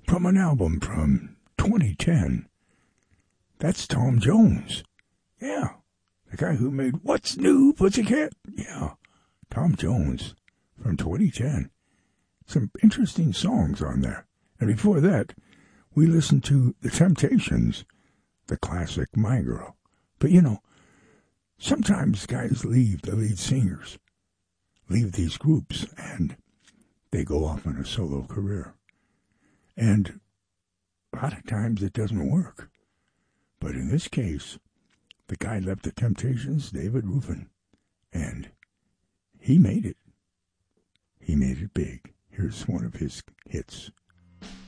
from an album from 2010. That's Tom Jones. Yeah, the guy who made What's New, Pussycat? Yeah, Tom Jones from 2010. Some interesting songs on there. And before that, we listened to The Temptations, the classic My Girl. But you know, sometimes guys leave, the lead singers, leave these groups, and they go off on a solo career. And a lot of times it doesn't work. But in this case, the guy left The Temptations, David Ruffin, and he made it. He made it big. Here's one of his hits.